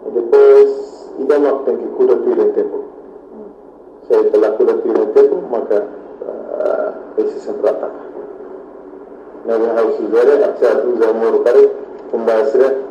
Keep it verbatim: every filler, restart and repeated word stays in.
E depois, idam tem que curatir em tempo. Se pela curatir em tempo, maka esse sempre ataca. Nabi Hausa Zare, Aksa Tuza Moro Kare, Kumbasira,